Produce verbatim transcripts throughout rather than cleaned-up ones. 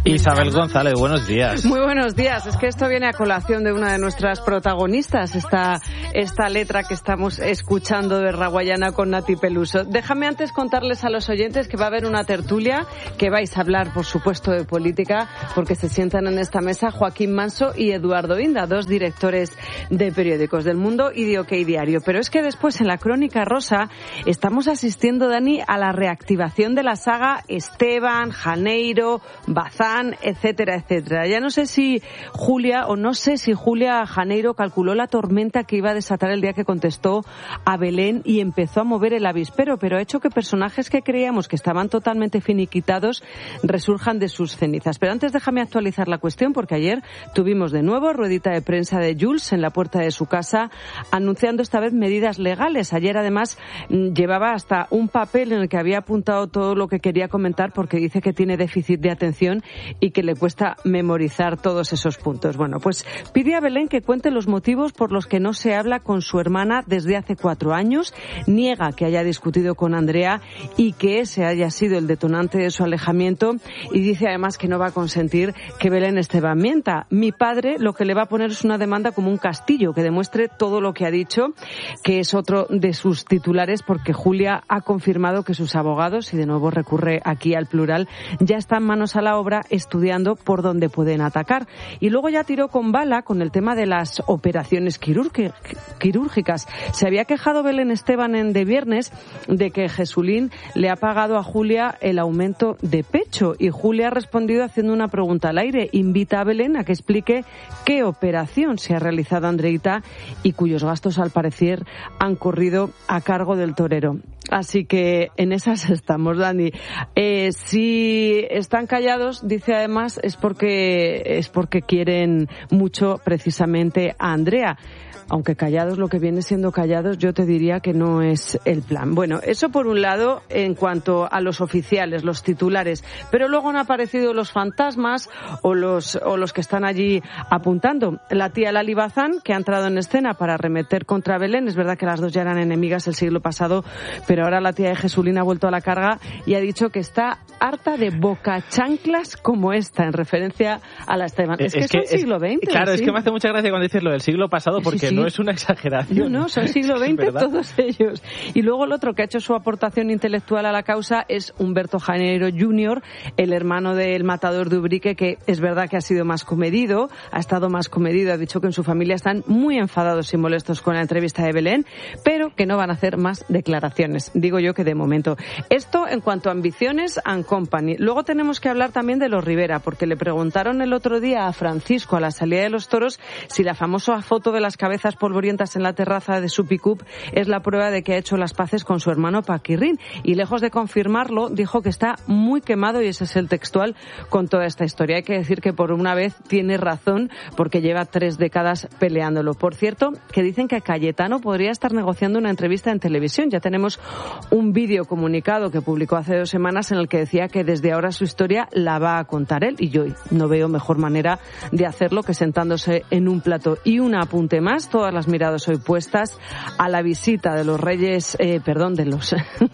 Isabel González, buenos días. Muy buenos días. Es que esto viene a colación de una de nuestras protagonistas, esta, esta letra que estamos escuchando de Raguayana con Nati Peluso. Déjame antes contarles a los oyentes que va a haber una tertulia, que vais a hablar, por supuesto, de política, porque se sientan en esta mesa Joaquín Manso y Eduardo Inda, dos directores de periódicos del Mundo y de OK Diario. Pero es que después, en la Crónica Rosa, estamos asistiendo, Dani, a la reactivación de la saga Esteban, Janeiro, Bazán, etcétera, etcétera. Ya no sé si Julia, o no sé si Julia Janeiro calculó la tormenta que iba a desatar el día que contestó a Belén y empezó a mover el avispero, pero ha hecho que personajes que creíamos que estaban totalmente finiquitados resurjan de sus cenizas. Pero antes déjame actualizar la cuestión, porque ayer tuvimos de nuevo ruedita de prensa de Jules en la puerta de su casa, anunciando esta vez medidas legales. Ayer, además, llevaba hasta un papel en el que había apuntado todo lo que quería comentar, porque dice que tiene déficit de atención y que le cuesta memorizar todos esos puntos. Bueno, pues pide a Belén que cuente los motivos por los que no se habla con su hermana desde hace cuatro años, niega que haya discutido con Andrea y que ese haya sido el detonante de su alejamiento, y dice además que no va a consentir que Belén Esteban mienta. Mi padre lo que le va a poner es una demanda como un castillo, que demuestre todo lo que ha dicho, que es otro de sus titulares, porque Julia ha confirmado que sus abogados, y de nuevo recurre aquí al plural, ya están manos a la obra estudiando por dónde pueden atacar. Y luego ya tiró con bala con el tema de las operaciones quirúrgicas. Se había quejado Belén Esteban en De Viernes de que Jesulín le ha pagado a Julia el aumento de pecho, y Julia ha respondido haciendo una pregunta al aire. Invita a Belén a que explique qué operación se ha realizado Andreita y cuyos gastos, al parecer, han corrido a cargo del torero. Así que en esas estamos, Dani. Eh, si están callados, dice además, es porque es porque quieren mucho precisamente a Andrea. Aunque callados, lo que viene siendo callados, yo te diría que no es el plan. Bueno, eso por un lado en cuanto a los oficiales, los titulares. Pero luego han aparecido los fantasmas o los o los que están allí apuntando. La tía Lali Bazán, que ha entrado en escena para arremeter contra Belén. Es verdad que las dos ya eran enemigas el siglo pasado, pero ahora la tía de Jesulín ha vuelto a la carga y ha dicho que está harta de bocachanclas como esta, en referencia a la Esteban. Es, es que, que es el siglo veinte. Claro, ¿sí? Es que me hace mucha gracia cuando dices lo del siglo pasado, porque sí, sí. No es una exageración. No, no, son siglo veinte todos ellos. Y luego el otro que ha hecho su aportación intelectual a la causa es Humberto Janeiro junior, el hermano del matador de Ubrique, que es verdad que ha sido más comedido, ha estado más comedido, ha dicho que en su familia están muy enfadados y molestos con la entrevista de Belén, pero que no van a hacer más declaraciones. Digo yo que de momento. Esto en cuanto a ambiciones and company. Luego tenemos que hablar también de los Rivera, porque le preguntaron el otro día a Francisco a la salida de los toros si la famosa foto de las cabezas polvorientas en la terraza de su pick-up es la prueba de que ha hecho las paces con su hermano Paquirrín, y lejos de confirmarlo dijo que está muy quemado, y ese es el textual con toda esta historia. Hay que decir que por una vez tiene razón, porque lleva tres décadas peleándolo. Por cierto, que dicen que Cayetano podría estar negociando una entrevista en televisión. Ya tenemos un vídeo comunicado que publicó hace dos semanas en el que decía que desde ahora su historia la va a contar él, y yo no veo mejor manera de hacerlo que sentándose en un plato. Y un apunte más, todas las miradas hoy puestas a la visita de los reyes, eh, perdón, de los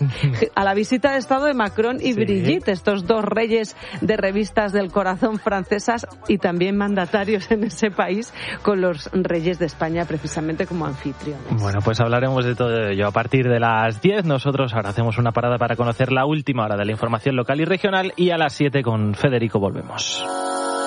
a la visita de Estado de Macron y sí. Brigitte, estos dos reyes de revistas del corazón francesas y también mandatarios en ese país, con los reyes de España precisamente como anfitriones. Bueno, pues hablaremos de todo ello a partir de las diez. Nosotros ahora hacemos una parada para conocer la última hora de la información local y regional, y a las siete con Federico volvemos.